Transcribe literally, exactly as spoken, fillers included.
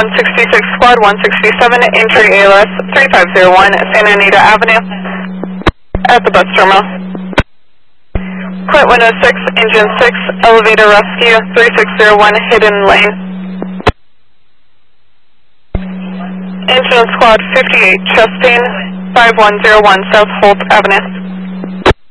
one sixty-six Squad one sixty-seven, entry A L S three five zero one, Santa Anita Avenue, at the bus terminal. Quit window six, engine six, elevator rescue three six zero one, Hidden Lane. Engine Squad fifty-eight, Chastain five one zero one South Holt Avenue.